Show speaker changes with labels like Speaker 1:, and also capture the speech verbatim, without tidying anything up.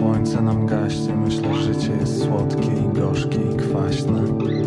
Speaker 1: słońce nam gaśnie, myślę, że życie jest słodkie i gorzkie i kwaśne.